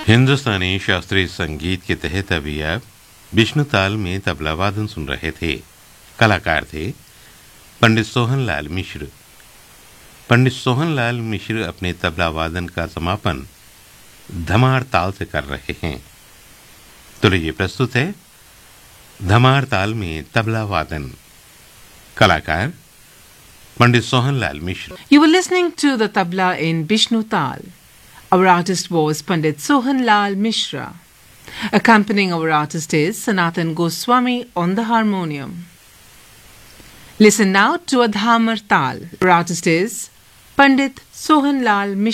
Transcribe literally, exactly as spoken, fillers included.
हिंदुस्तानी शास्त्रीय संगीत के तहत अभी आप विष्णु ताल में तबला वादन सुन रहे थे। कलाकार थे पंडित सोहनलाल मिश्र। पंडित सोहनलाल मिश्र अपने तबला वादन का समापन धमार ताल से कर रहे हैं। तो लीजिए प्रस्तुत है धमार ताल में तबला वादन। कलाकार पंडित सोहनलाल मिश्र। You were listening to the tabla in Vishnu Tal. Our artist was Pandit Sohanlal Mishra. Accompanying our artist is Sanatan Goswami on the harmonium. Listen now to a Dhamar Tal. Our artist is Pandit Sohanlal Mishra.